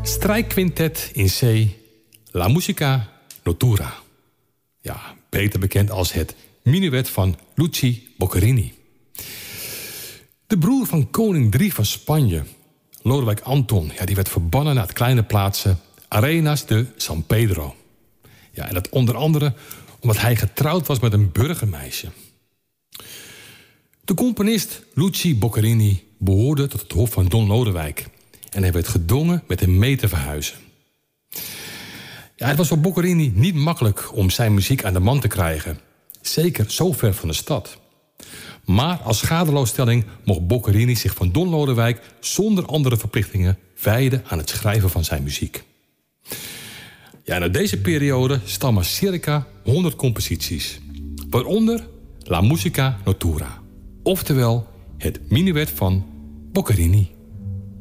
Strijkquintet in C, La Musica Nottura. Ja, beter bekend als het Minuet van Luigi Boccherini. De broer van koning III van Spanje, Lodewijk Anton, ja, die werd verbannen naar het kleine plaatsje Arenas de San Pedro. Ja, en dat onder andere omdat hij getrouwd was met een burgermeisje. De componist Luigi Boccherini behoorde tot het hof van Don Lodewijk en hij werd gedwongen met hem mee te verhuizen. Ja, het was voor Boccherini niet makkelijk om zijn muziek aan de man te krijgen. Zeker zo ver van de stad. Maar als schadeloosstelling mocht Boccherini zich van Don Lodewijk zonder andere verplichtingen wijden aan het schrijven van zijn muziek. Ja, en uit deze periode stammen circa 100 composities. Waaronder La Musica Nottura. Oftewel het Minuet van Boccherini.